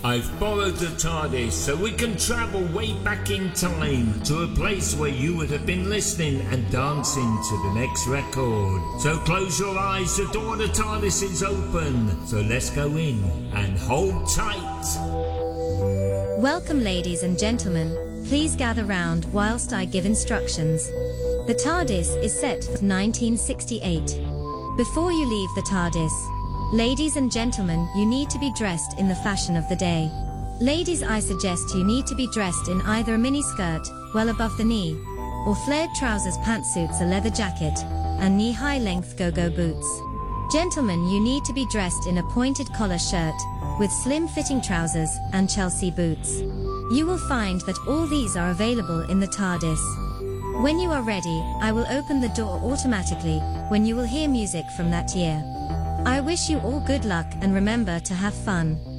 I've borrowed the TARDIS so we can travel way back in time to a place where you would have been listening and dancing to the next record. So close your eyes, the door of the TARDIS is open. So let's go in and hold tight. Welcome, ladies and gentlemen. Please gather round whilst I give instructions. The TARDIS is set for 1968. Before you leave the TARDIS, ladies and gentlemen, you need to be dressed in the fashion of the day. Ladies, I suggest you need to be dressed in either a miniskirt, well above the knee, or flared trousers, pantsuits, a leather jacket, and knee-high length go-go boots. Gentlemen, you need to be dressed in a pointed collar shirt, with slim-fitting trousers and Chelsea boots. You will find that all these are available in the TARDIS. When you are ready, I will open the door automatically when you will hear music from that year. I wish you all good luck and remember to have fun.